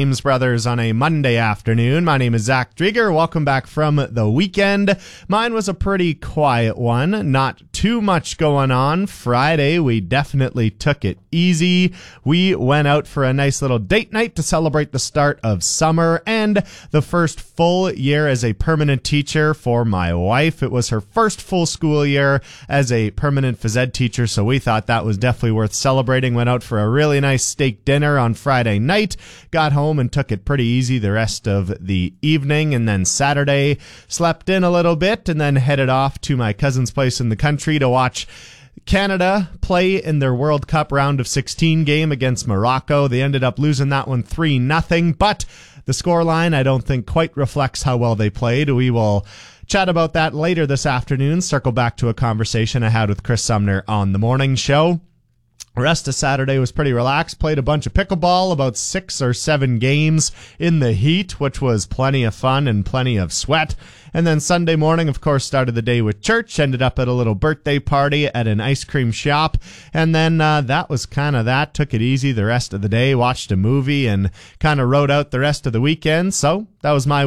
James Brothers on a Monday afternoon. My name is Zach Drieger. Welcome back from the weekend. Mine was a pretty quiet one. Not too much going on. Friday, we definitely took it easy. We went out for a nice little date night to celebrate the start of summer and the first full year as a permanent teacher for my wife. It was her first full school year as a permanent phys ed teacher, so we thought that was definitely worth celebrating. Went out for a really nice steak dinner on Friday night, got home and took it pretty easy the rest of the evening, and then Saturday slept in a little bit and then headed off to my cousin's place in the country to watch Canada play in their World Cup round of 16 game against Morocco. They ended up losing that one 3-0, but the scoreline I don't think quite reflects how well they played. We will chat about that later this afternoon, circle back to a conversation I had with Chris Sumner on the morning show. The rest of Saturday was pretty relaxed. Played a bunch of pickleball, about 6 or 7 games in the heat, which was plenty of fun and plenty of sweat. And then Sunday morning, of course, started the day with church, ended up at a little birthday party at an ice cream shop. And then that was kind of that. Took it easy the rest of the day, watched a movie, and kind of rode out the rest of the weekend. So that was my